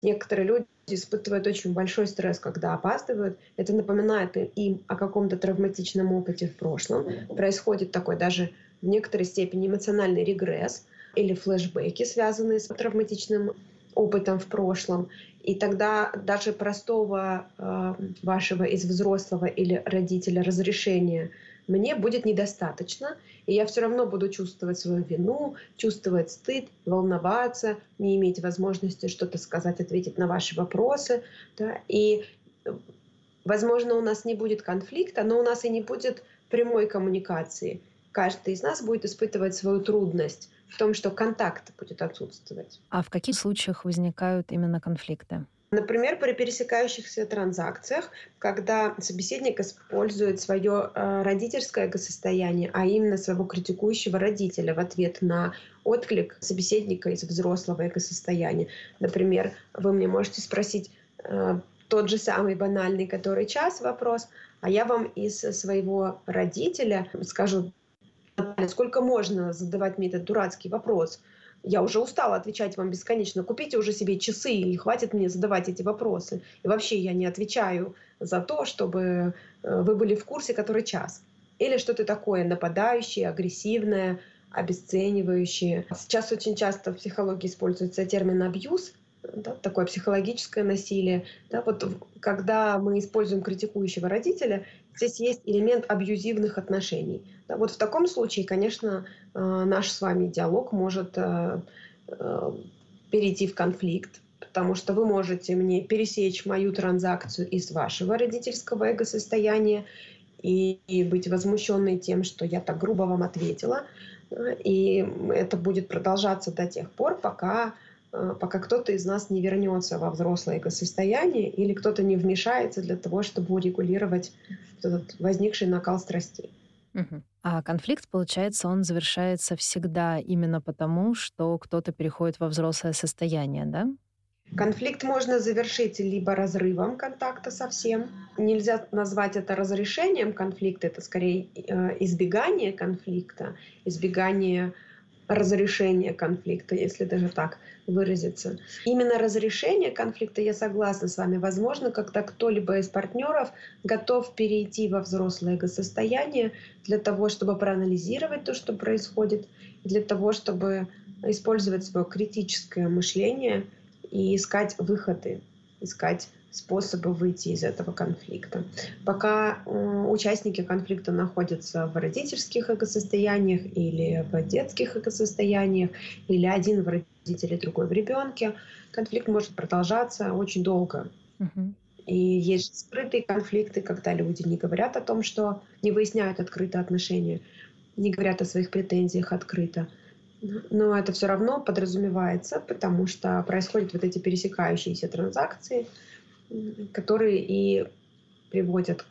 Некоторые люди испытывают очень большой стресс, когда опаздывают. Это напоминает им о каком-то травматичном опыте в прошлом. Происходит такой даже в некоторой степени эмоциональный регресс или флешбеки, связанные с травматичным опытом в прошлом. И тогда даже простого вашего из взрослого или родителя разрешения мне будет недостаточно, и я все равно буду чувствовать свою вину, чувствовать стыд, волноваться, не иметь возможности что-то сказать, ответить на ваши вопросы. Да? И, возможно, у нас не будет конфликта, но у нас и не будет прямой коммуникации. Каждый из нас будет испытывать свою трудность в том, что контакт будет отсутствовать. А в каких случаях возникают именно конфликты? Например, при пересекающихся транзакциях, когда собеседник использует свое родительское эго-состояние, а именно своего критикующего родителя в ответ на отклик собеседника из взрослого эго-состояния. Например, вы мне можете спросить тот же самый банальный который час вопрос, а я вам из своего родителя скажу: Наталья, сколько можно задавать мне этот дурацкий вопрос? Я уже устала отвечать вам бесконечно. Купите уже себе часы и хватит мне задавать эти вопросы. И вообще я не отвечаю за то, чтобы вы были в курсе, который час. Или что-то такое нападающее, агрессивное, обесценивающее. Сейчас очень часто в психологии используется термин абьюз, да, такое психологическое насилие. Да, вот когда мы используем критикующего родителя, здесь есть элемент абьюзивных отношений. Да, вот в таком случае, конечно, наш с вами диалог может перейти в конфликт, потому что вы можете мне пересечь мою транзакцию из вашего родительского эго-состояния и быть возмущенной тем, что я так грубо вам ответила. И это будет продолжаться до тех пор, пока кто-то из нас не вернется во взрослое эго-состояние или кто-то не вмешается для того, чтобы урегулировать этот возникший накал страстей. Мгм. А конфликт, получается, он завершается всегда именно потому, что кто-то переходит во взрослое состояние, да? Конфликт можно завершить либо разрывом контакта совсем. Нельзя назвать это разрешением конфликта, это скорее избегание конфликта, избегание разрешения конфликта, если даже так выразиться. Именно разрешение конфликта, я согласна с вами, возможно, когда кто-либо из партнеров готов перейти во взрослое эго-состояние для того, чтобы проанализировать то, что происходит, и для того, чтобы использовать свое критическое мышление и искать выходы, искать способы выйти из этого конфликта. Пока участники конфликта находятся в родительских эго-состояниях или в детских эго-состояниях, или один в родителе, другой в ребенке, конфликт может продолжаться очень долго. Мгм. И есть скрытые конфликты, когда люди не говорят о том, что не выясняют открыто отношения, не говорят о своих претензиях открыто. Но это все равно подразумевается, потому что происходят вот эти пересекающиеся транзакции, которые и приводят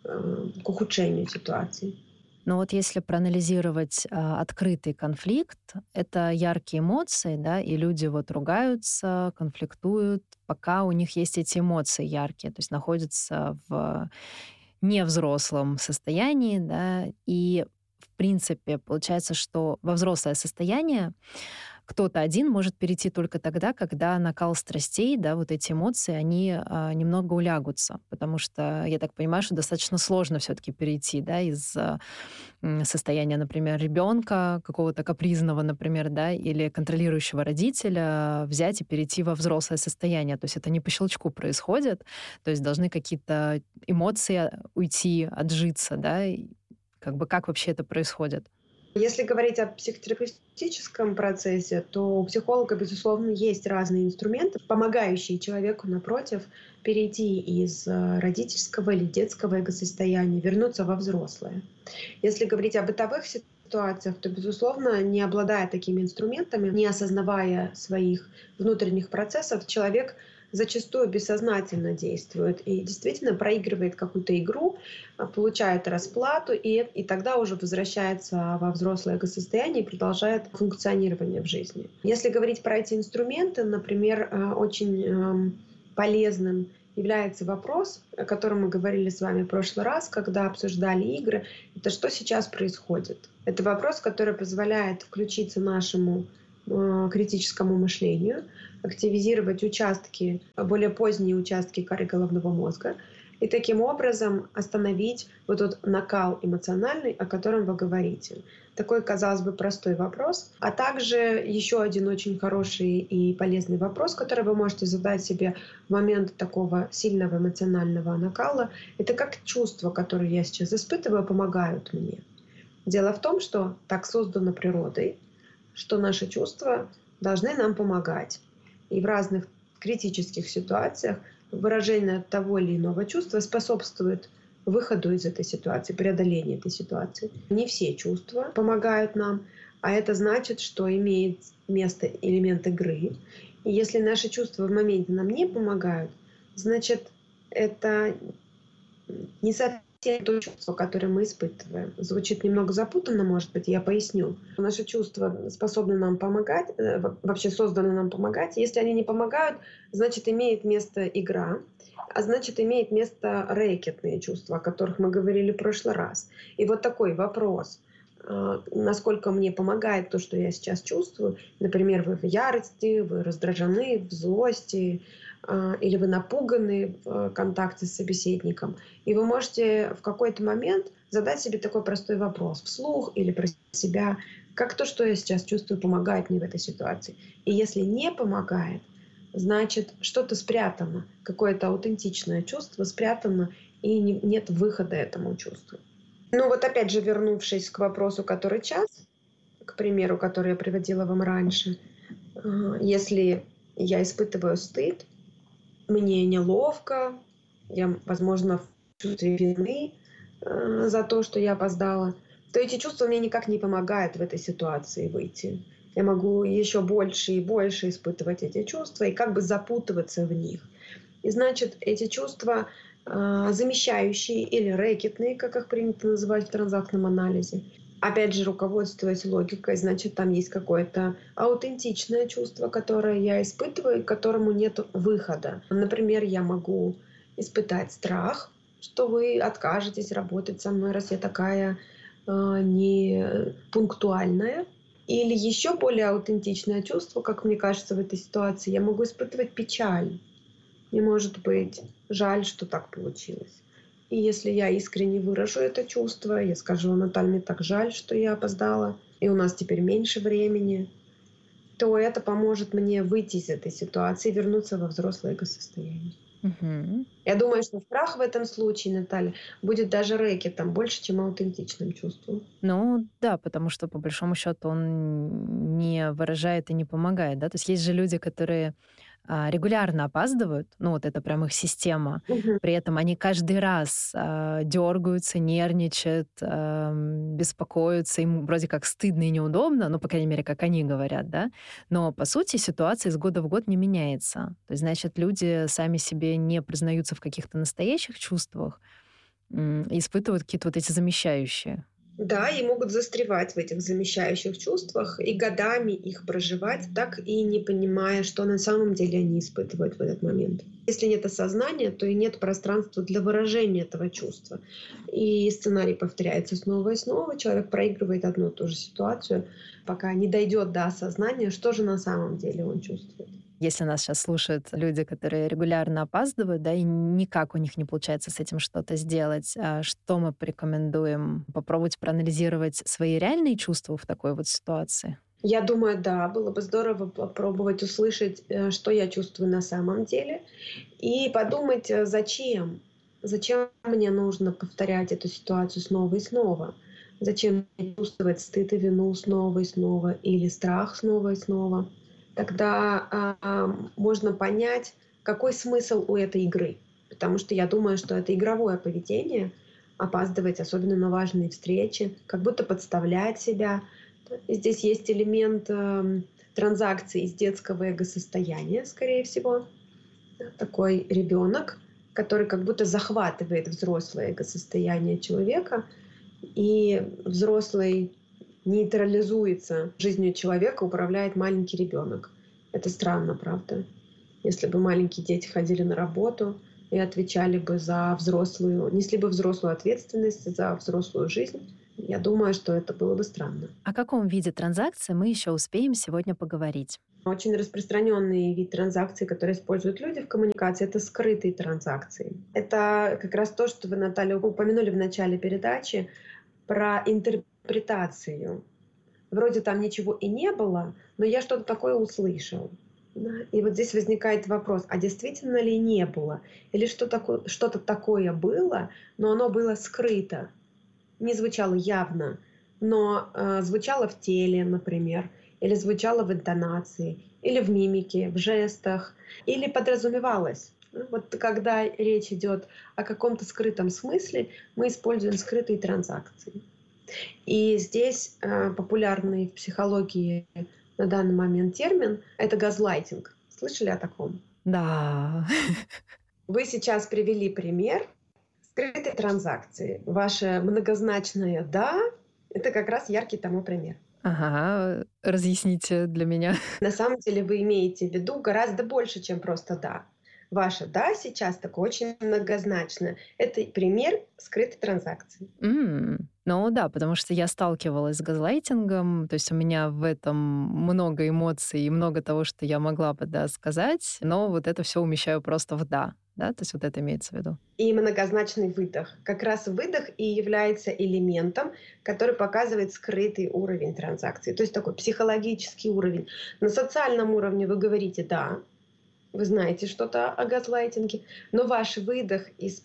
к ухудшению ситуации. Но вот если проанализировать открытый конфликт, это яркие эмоции, да, и люди вот ругаются, конфликтуют, пока у них есть эти эмоции яркие, то есть находятся в невзрослом состоянии, да, и в принципе получается, что во взрослое состояние кто-то один может перейти только тогда, когда накал страстей, да, вот эти эмоции, они немного улягутся, потому что я так понимаю, что достаточно сложно все-таки перейти, да, из состояния, например, ребенка какого-то капризного, например, да, или контролирующего родителя взять и перейти во взрослое состояние. То есть это не по щелчку происходит, то есть должны какие-то эмоции уйти, отжиться, да, и как бы как вообще это происходит? Если говорить о психотерапевтическом процессе, то у психолога, безусловно, есть разные инструменты, помогающие человеку, напротив, перейти из родительского или детского эго-состояния, вернуться во взрослое. Если говорить о бытовых ситуациях, то, безусловно, не обладая такими инструментами, не осознавая своих внутренних процессов, человек зачастую бессознательно действует и действительно проигрывает какую-то игру, получает расплату и тогда уже возвращается во взрослое эго-состояние и продолжает функционирование в жизни. Если говорить про эти инструменты, например, очень полезным является вопрос, о котором мы говорили с вами в прошлый раз, когда обсуждали игры. Это что сейчас происходит? Это вопрос, который позволяет включиться нашему критическому мышлению, активизировать участки, более поздние участки коры головного мозга, и таким образом остановить вот тот накал эмоциональный, о котором вы говорите. Такой, казалось бы, простой вопрос. А также еще один очень хороший и полезный вопрос, который вы можете задать себе в момент такого сильного эмоционального накала, это как чувства, которые я сейчас испытываю, помогают мне. Дело в том, что так создано природой, что наши чувства должны нам помогать. И в разных критических ситуациях выражение того или иного чувства способствует выходу из этой ситуации, преодолению этой ситуации. Не все чувства помогают нам, а это значит, что имеет место элемент игры. И если наши чувства в моменте нам не помогают, значит, это не совсем то чувство, которое мы испытываем. Звучит немного запутанно, может быть, я поясню. Наши чувства способны нам помогать, вообще созданы нам помогать. Если они не помогают, значит, имеет место игра, а значит, имеет место рэкетные чувства, о которых мы говорили в прошлый раз. И вот такой вопрос. Насколько мне помогает то, что я сейчас чувствую. Например, вы в ярости, вы раздражены, в злости, или вы напуганы в контакте с собеседником. И вы можете в какой-то момент задать себе такой простой вопрос вслух или про себя. Как то, что я сейчас чувствую, помогает мне в этой ситуации? И если не помогает, значит, что-то спрятано, какое-то аутентичное чувство спрятано, и нет выхода этому чувству. Ну вот опять же, вернувшись к вопросу, который час, к примеру, который я приводила вам раньше, если я испытываю стыд, мне неловко, я, возможно, в чувстве вины за то, что я опоздала, то эти чувства мне никак не помогают в этой ситуации выйти. Я могу еще больше и больше испытывать эти чувства и как бы запутываться в них. И значит, эти чувства замещающие или рэкетные, как их принято называть в транзактном анализе. Опять же, руководствуясь логикой, значит, там есть какое-то аутентичное чувство, которое я испытываю, к которому нет выхода. Например, я могу испытать страх, что вы откажетесь работать со мной, раз я такая не пунктуальная. Или еще более аутентичное чувство, как мне кажется в этой ситуации, я могу испытывать печаль. Мне может быть жаль, что так получилось. И если я искренне выражу это чувство, я скажу: Наталья, мне так жаль, что я опоздала, и у нас теперь меньше времени, то это поможет мне выйти из этой ситуации и вернуться во взрослое эго-состояние. Мгм. Я думаю, что страх в этом случае, Наталья, будет даже рэкетом больше, чем аутентичным чувством. Ну да, потому что по большому счету он не выражает и не помогает, да. То есть есть же люди, которые регулярно опаздывают, ну вот это прям их система. Мгм. При этом они каждый раз дергаются, нервничают, беспокоятся, им вроде как стыдно и неудобно, ну, по крайней мере, как они говорят, да. Но по сути ситуация из года в год не меняется. То есть, значит, люди сами себе не признаются в каких-то настоящих чувствах, испытывают какие-то вот эти замещающие. Да, и могут застревать в этих замещающих чувствах и годами их проживать, так и не понимая, что на самом деле они испытывают в этот момент. Если нет осознания, то и нет пространства для выражения этого чувства. И сценарий повторяется снова и снова. Человек проигрывает одну и ту же ситуацию, пока не дойдет до осознания, что же на самом деле он чувствует. Если нас сейчас слушают люди, которые регулярно опаздывают, да, и никак у них не получается с этим что-то сделать, что мы порекомендуем? Попробовать проанализировать свои реальные чувства в такой вот ситуации? Я думаю, да, было бы здорово попробовать услышать, что я чувствую на самом деле, и подумать, зачем. Зачем мне нужно повторять эту ситуацию снова и снова? Зачем мне чувствовать стыд и вину снова и снова, или страх снова и снова? Тогда можно понять, какой смысл у этой игры. Потому что я думаю, что это игровое поведение, опаздывать, особенно на важные встречи, как будто подставлять себя. Здесь есть элемент транзакции из детского эго-состояния, скорее всего. Такой ребенок, который как будто захватывает взрослое эго-состояние человека, и взрослый нейтрализуется жизнью человека, управляет маленький ребенок. Это странно, правда? Если бы маленькие дети ходили на работу и отвечали бы за взрослую, несли бы взрослую ответственность за взрослую жизнь, я думаю, что это было бы странно. О каком виде транзакции мы еще успеем сегодня поговорить? Очень распространенный вид транзакций, который используют люди в коммуникации, это скрытые транзакции. Это как раз то, что вы, Наталья, упомянули в начале передачи про интерпретацию. Вроде там ничего и не было, но я что-то такое услышал. Да? И вот здесь возникает вопрос, а действительно ли не было? Или что-то такое было, но оно было скрыто, не звучало явно, но звучало в теле, например, или звучало в интонации, или в мимике, в жестах, или подразумевалось. Вот когда речь идет о каком-то скрытом смысле, мы используем скрытые транзакции. И здесь популярный в психологии на данный момент термин — это газлайтинг. Слышали о таком? Да. Вы сейчас привели пример скрытой транзакции. Ваше многозначное «да» — это как раз яркий тому пример. Ага, разъясните для меня. На самом деле вы имеете в виду гораздо больше, чем просто «да». Ваше «да» сейчас такое очень многозначное. Это пример скрытой транзакции. Ну да, потому что я сталкивалась с газлайтингом, то есть у меня в этом много эмоций и много того, что я могла бы, да, сказать, но вот это все умещаю просто в «да», то есть вот это имеется в виду. И многозначный выдох. Как раз выдох и является элементом, который показывает скрытый уровень транзакции. То есть такой психологический уровень. На социальном уровне вы говорите «да», вы знаете что-то о газлайтинге, но ваш выдох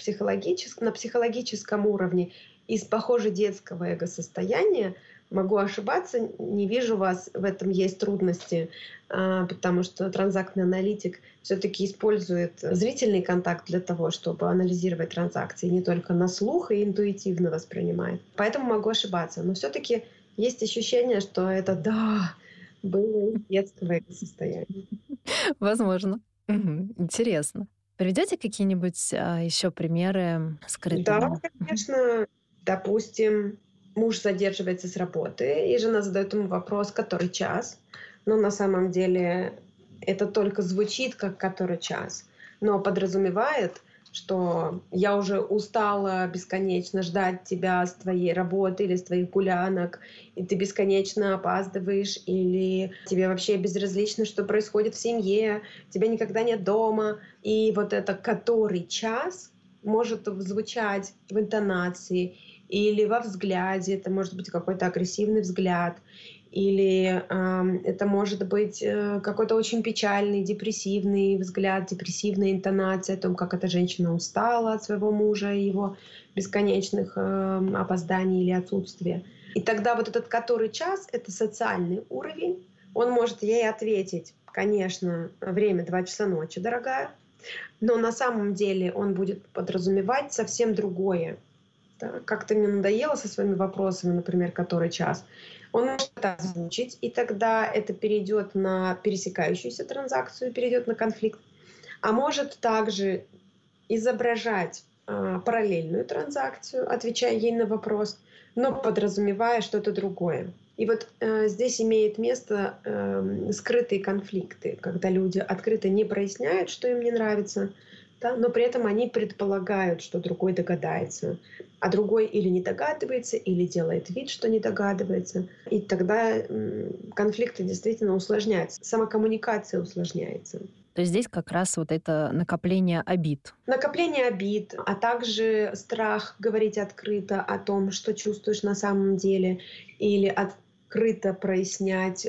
на психологическом уровне из, похоже, детского эго-состояния, могу ошибаться, не вижу вас, в этом есть трудности, потому что транзактный аналитик все-таки использует зрительный контакт для того, чтобы анализировать транзакции, не только на слух и интуитивно воспринимает. Поэтому могу ошибаться, но все-таки есть ощущение, что это «да» было из детского эго-состояния. Возможно. Интересно. Приведете какие-нибудь еще примеры Да, скрытого? конечно. Допустим, муж задерживается с работы, и жена задает ему вопрос, который час. Но на самом деле это только звучит как который час, но подразумевает, что я уже устала бесконечно ждать тебя с твоей работы или с твоих гулянок, и ты бесконечно опаздываешь, или тебе вообще безразлично, что происходит в семье, тебя никогда нет дома. И вот это «который час» может звучать в интонации или во взгляде, это может быть какой-то агрессивный взгляд, или это может быть какой-то очень печальный, депрессивный взгляд, депрессивная интонация о том, как эта женщина устала от своего мужа и его бесконечных опозданий или отсутствия. И тогда вот этот «который час» — это социальный уровень. Он может ей ответить: конечно, время 2 часа ночи, дорогая, но на самом деле он будет подразумевать совсем другое. Да? Как-то мне надоело со своими вопросами, например, который час. Он может это озвучить, и тогда это перейдет на пересекающуюся транзакцию, перейдет на конфликт. А может также изображать параллельную транзакцию, отвечая ей на вопрос, но подразумевая что-то другое. И вот здесь имеет место скрытые конфликты, когда люди открыто не проясняют, что им не нравится, да, но при этом они предполагают, что другой догадается, а другой или не догадывается, или делает вид, что не догадывается. И тогда конфликты действительно усложняются, сама коммуникация усложняется. То есть здесь как раз вот это накопление обид. Накопление обид, а также страх говорить открыто о том, что чувствуешь на самом деле, или открыто прояснять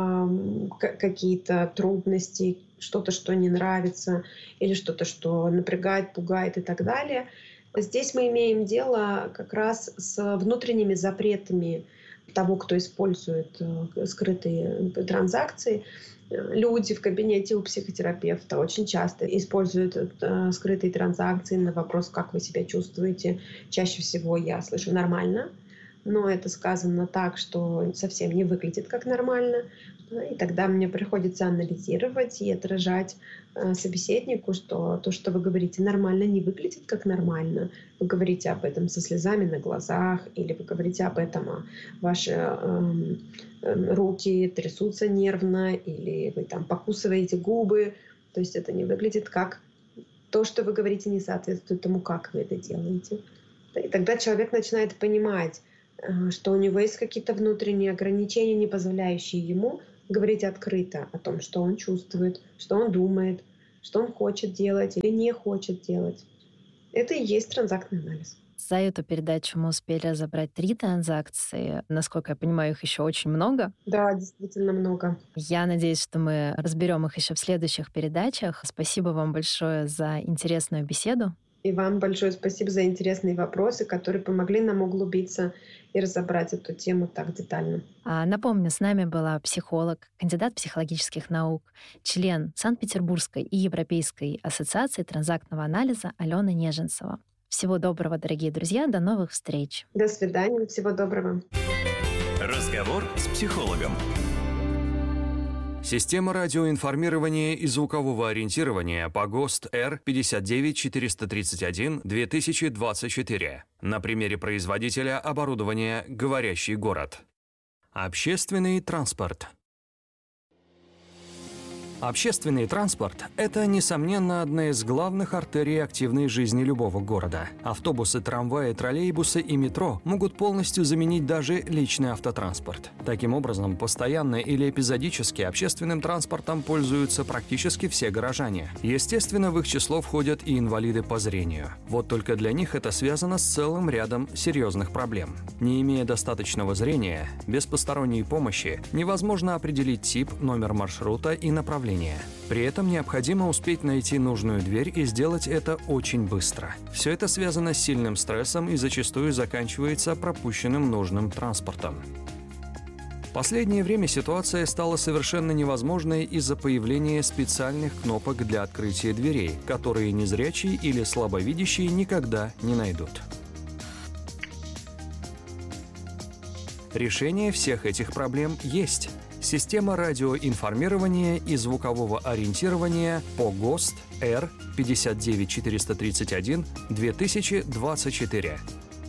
какие-то трудности, что-то, что не нравится, или что-то, что напрягает, пугает и так далее. Здесь мы имеем дело как раз с внутренними запретами того, кто использует скрытые транзакции. Люди в кабинете у психотерапевта очень часто используют скрытые транзакции на вопрос, как вы себя чувствуете. Чаще всего я слышу «нормально», но это сказано так, что совсем не выглядит как нормально. И тогда мне приходится анализировать и отражать собеседнику, что то, что вы говорите «нормально», не выглядит как нормально. Вы говорите об этом со слезами на глазах, или вы говорите об этом, а ваши руки трясутся нервно, или вы там покусываете губы. То есть это не выглядит как то, что вы говорите, не соответствует тому, как вы это делаете. И тогда человек начинает понимать, что у него есть какие-то внутренние ограничения, не позволяющие ему говорить открыто о том, что он чувствует, что он думает, что он хочет делать или не хочет делать. Это и есть транзактный анализ. За эту передачу мы успели разобрать 3 транзакции. Насколько я понимаю, их еще очень много. Да, действительно много. Я надеюсь, что мы разберем их еще в следующих передачах. Спасибо вам большое за интересную беседу. И вам большое спасибо за интересные вопросы, которые помогли нам углубиться и разобрать эту тему так детально. Напомню, с нами была психолог, кандидат психологических наук, член Санкт-Петербургской и Европейской ассоциации транзактного анализа Алена Неженцева. Всего доброго, дорогие друзья, до новых встреч. До свидания, всего доброго. Разговор с психологом. Система радиоинформирования и звукового ориентирования по ГОСТ R59431-2024. На примере производителя оборудования «Говорящий город». Общественный транспорт. Общественный транспорт – это, несомненно, одна из главных артерий активной жизни любого города. Автобусы, трамваи, троллейбусы и метро могут полностью заменить даже личный автотранспорт. Таким образом, постоянно или эпизодически общественным транспортом пользуются практически все горожане. Естественно, в их число входят и инвалиды по зрению. Вот только для них это связано с целым рядом серьезных проблем. Не имея достаточного зрения, без посторонней помощи невозможно определить тип, номер маршрута и направление. При этом необходимо успеть найти нужную дверь и сделать это очень быстро. Все это связано с сильным стрессом и зачастую заканчивается пропущенным нужным транспортом. В последнее время ситуация стала совершенно невозможной из-за появления специальных кнопок для открытия дверей, которые незрячие или слабовидящие никогда не найдут. Решение всех этих проблем есть. Система радиоинформирования и звукового ориентирования по ГОСТ R59431-2024.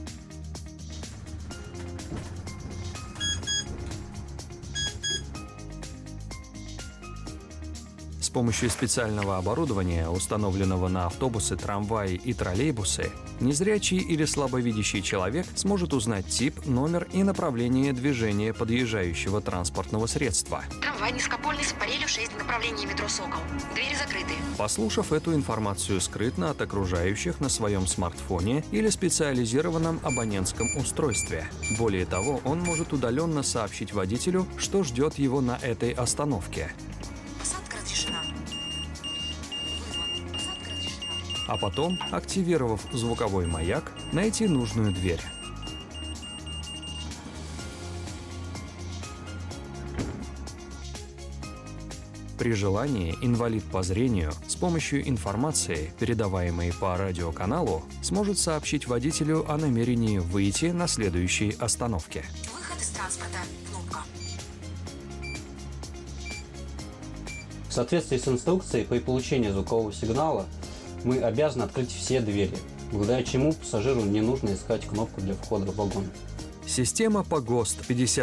С помощью специального оборудования, установленного на автобусы, трамваи и троллейбусы, незрячий или слабовидящий человек сможет узнать тип, номер и направление движения подъезжающего транспортного средства. Трамвай низкопольный с парелью 6, направление метро «Сокол». Двери закрыты. Послушав эту информацию скрытно от окружающих на своем смартфоне или специализированном абонентском устройстве. Более того, он может удаленно сообщить водителю, что ждет его на этой остановке. Посадка разрешена. Посадка разрешена. А потом, активировав звуковой маяк, найти нужную дверь. При желании инвалид по зрению с помощью информации, передаваемой по радиоканалу, сможет сообщить водителю о намерении выйти на следующей остановке. Выход из транспорта. Кнопка. В соответствии с инструкцией, при получении звукового сигнала мы обязаны открыть все двери, благодаря чему пассажиру не нужно искать кнопку для входа в вагон. Система по ГОСТ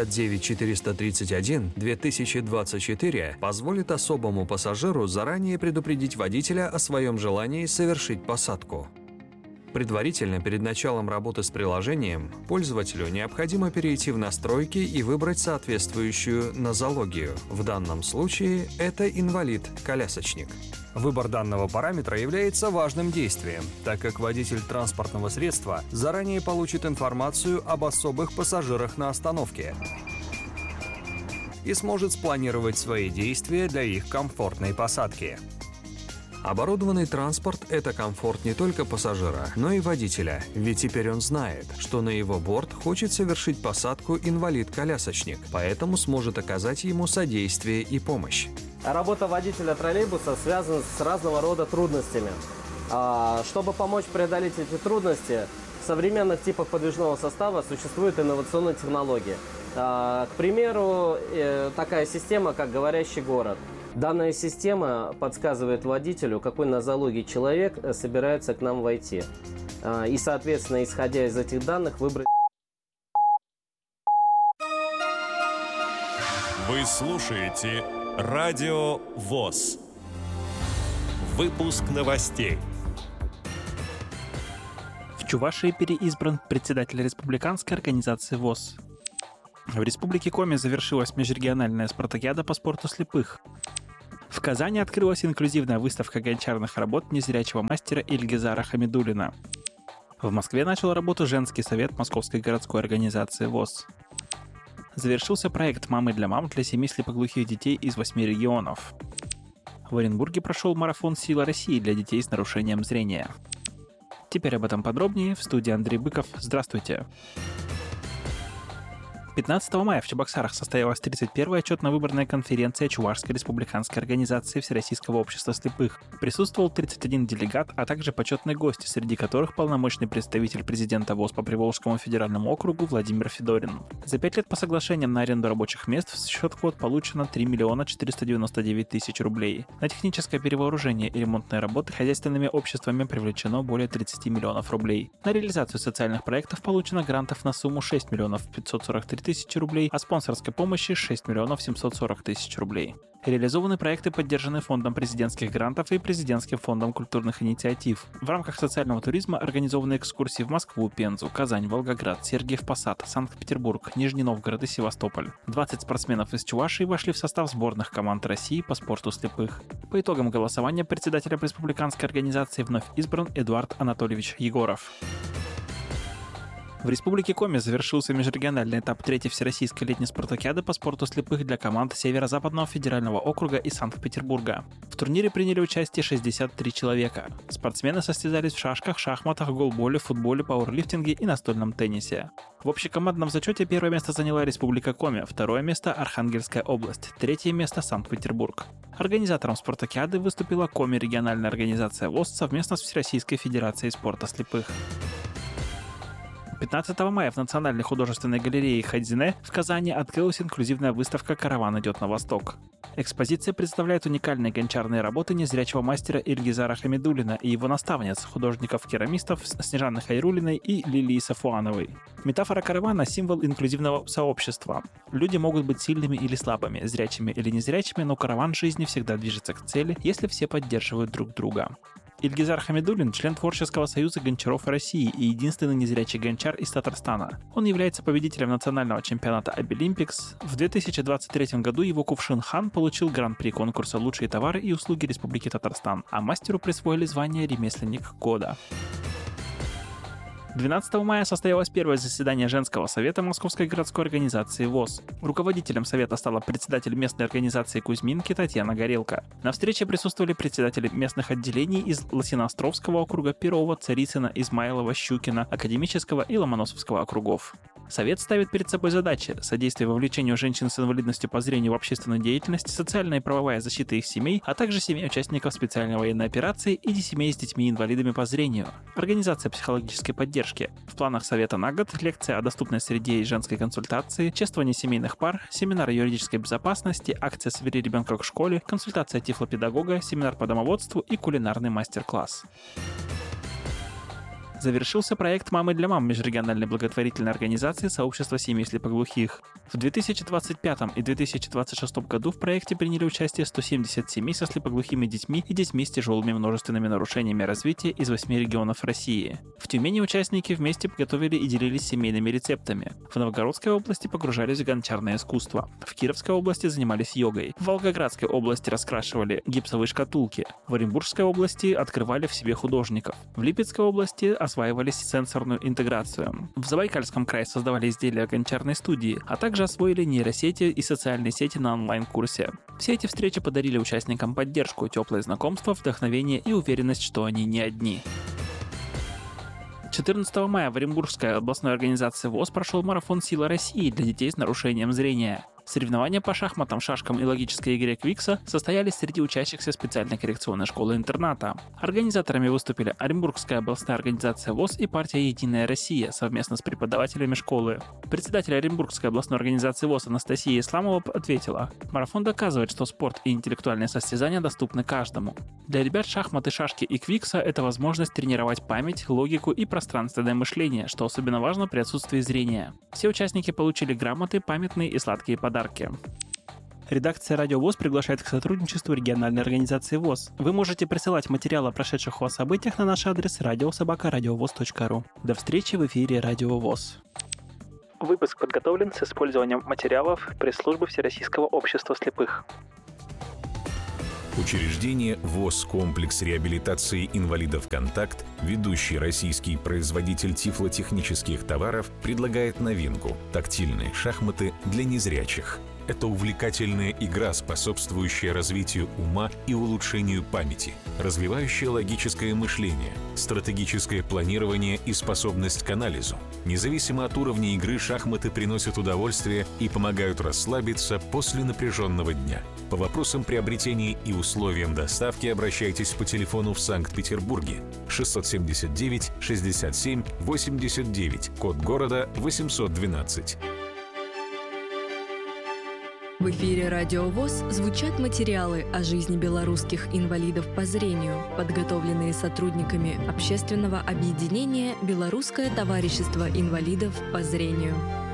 59431-2024 позволит особому пассажиру заранее предупредить водителя о своем желании совершить посадку. Предварительно, перед началом работы с приложением, пользователю необходимо перейти в настройки и выбрать соответствующую нозологию. В данном случае это инвалид-колясочник. Выбор данного параметра является важным действием, так как водитель транспортного средства заранее получит информацию об особых пассажирах на остановке и сможет спланировать свои действия для их комфортной посадки. Оборудованный транспорт – это комфорт не только пассажира, но и водителя, ведь теперь он знает, что на его борт хочет совершить посадку инвалид-колясочник, поэтому сможет оказать ему содействие и помощь. Работа водителя троллейбуса связана с разного рода трудностями. Чтобы помочь преодолеть эти трудности, в современных типах подвижного состава существуют инновационные технологии. К примеру, такая система, как «Говорящий город». Данная система подсказывает водителю, какой нозологии человек собирается к нам войти. И, соответственно, исходя из этих данных, выбрать... Вы слушаете Радио ВОС. Выпуск новостей. В Чувашии переизбран председатель республиканской организации ВОС. В Республике Коми завершилась межрегиональная спартакиада по спорту слепых. В Казани открылась инклюзивная выставка гончарных работ незрячего мастера Ильгизара Хамидуллина. В Москве начал работу женский совет Московской городской организации ВОС. Завершился проект «Мамы для мам» для 7 слепоглухих детей из 8 регионов. В Оренбурге прошел марафон «Сила России» для детей с нарушением зрения. Теперь об этом подробнее. В студии Андрей Быков. Здравствуйте. 15 мая в Чебоксарах состоялась 31-я отчетно-выборная конференция Чувашской республиканской организации Всероссийского общества слепых. Присутствовал 31 делегат, а также почетные гости, среди которых полномочный представитель президента ВОС по Приволжскому федеральному округу Владимир Федорин. За 5 лет по соглашениям на аренду рабочих мест в счет квот получено 3 499 000 рублей. На техническое перевооружение и ремонтные работы хозяйственными обществами привлечено более 30 миллионов рублей. На реализацию социальных проектов получено грантов на сумму 6 543 000 рублей, а спонсорской помощи 6 740 000 рублей. Реализованы проекты, поддержанные Фондом президентских грантов и Президентским фондом культурных инициатив. В рамках социального туризма организованы экскурсии в Москву, Пензу, Казань, Волгоград, Сергиев Посад, Санкт-Петербург, Нижний Новгород и Севастополь. 20 спортсменов из Чувашии вошли в состав сборных команд России по спорту слепых. По итогам голосования председателем республиканской организации вновь избран Эдуард Анатольевич Егоров. В Республике Коми завершился межрегиональный этап 3-й Всероссийской летней спартакиады по спорту слепых для команд Северо-Западного федерального округа и Санкт-Петербурга. В турнире приняли участие 63 человека. Спортсмены состязались в шашках, шахматах, голболе, футболе, пауэрлифтинге и настольном теннисе. В общекомандном зачете первое место заняла Республика Коми, второе место – Архангельская область, третье место – Санкт-Петербург. Организатором спартакиады выступила Коми региональная организация ВОС совместно с Всероссийской федерацией спорта слепых. 15 мая в Национальной художественной галерее Хайдзине в Казани открылась инклюзивная выставка «Караван идет на восток». Экспозиция представляет уникальные гончарные работы незрячего мастера Ильгизара Хамидуллина и его наставниц, художников-керамистов Снежаны Хайруллиной и Лилии Сафуановой. Метафора каравана – символ инклюзивного сообщества. Люди могут быть сильными или слабыми, зрячими или незрячими, но караван жизни всегда движется к цели, если все поддерживают друг друга. Ильгизар Хамидуллин – член Творческого союза гончаров России и единственный незрячий гончар из Татарстана. Он является победителем национального чемпионата Обилимпикс. В 2023 году его кувшин «Хан» получил гран-при конкурса «Лучшие товары и услуги Республики Татарстан», а мастеру присвоили звание «Ремесленник года». 12 мая состоялось первое заседание Женского совета Московской городской организации ВОС. Руководителем совета стала председатель местной организации Кузьминки Татьяна Горелко. На встрече присутствовали председатели местных отделений из Лосиноостровского округа, Перова, Царицына, Измайлова, Щукина, Академического и Ломоносовского округов. Совет ставит перед собой задачи: содействие вовлечению женщин с инвалидностью по зрению в общественную деятельность, социальная и правовая защита их семей, а также семей участников специальной военной операции и семей с детьми-инвалидами по зрению. Организация психологической поддержки. В планах Совета на год лекция о доступной среде и женской консультации, чествование семейных пар, семинар юридической безопасности, акция «Собери ребенка к школе», консультация тифлопедагога, семинар по домоводству и кулинарный мастер-класс. Завершился проект «Мамы для мам» межрегиональной благотворительной организации сообщества семей слепоглухих. В 2025 и 2026 году в проекте приняли участие 170 семей со слепоглухими детьми и детьми с тяжелыми множественными нарушениями развития из 8 регионов России. В Тюмени участники вместе готовили и делились семейными рецептами. В Новгородской области погружались в гончарное искусство. В Кировской области занимались йогой. В Волгоградской области раскрашивали гипсовые шкатулки. В Оренбургской области открывали в себе художников. В Липецкой области осваивались сенсорную интеграцию. В Забайкальском крае создавали изделия гончарной студии, а также освоили нейросети и социальные сети на онлайн-курсе. Все эти встречи подарили участникам поддержку, теплое знакомство, вдохновение и уверенность, что они не одни. 14 мая в Оренбургской областной организации ВОС прошел марафон «Сила России» для детей с нарушением зрения. Соревнования по шахматам, шашкам и логической игре Квикса состоялись среди учащихся специальной коррекционной школы-интерната. Организаторами выступили Оренбургская областная организация ВОС и партия «Единая Россия» совместно с преподавателями школы. Председатель Оренбургской областной организации ВОС Анастасия Исламова ответила: «Марафон доказывает, что спорт и интеллектуальные состязания доступны каждому. Для ребят шахматы, шашки и Квикса – это возможность тренировать память, логику и пространственное мышление, что особенно важно при отсутствии зрения». Все участники получили грамоты, памятные и сладкие подарки. Редакция «Радио ВОС» приглашает к сотрудничеству региональной организации ВОС. Вы можете присылать материалы о прошедших у вас событиях на наш адрес radio@radiovoz.ru. До встречи в эфире «Радио ВОС». Выпуск подготовлен с использованием материалов пресс-службы Всероссийского общества слепых. Учреждение ВОС «Комплекс реабилитации инвалидов «Контакт», ведущий российский производитель тифлотехнических товаров, предлагает новинку – тактильные шахматы для незрячих. Это увлекательная игра, способствующая развитию ума и улучшению памяти, развивающая логическое мышление, стратегическое планирование и способность к анализу. Независимо от уровня игры, шахматы приносят удовольствие и помогают расслабиться после напряженного дня. По вопросам приобретения и условиям доставки обращайтесь по телефону в Санкт-Петербурге 679 67 89, код города 812. В эфире «Радио ВОС» звучат материалы о жизни белорусских инвалидов по зрению, подготовленные сотрудниками общественного объединения «Белорусское товарищество инвалидов по зрению».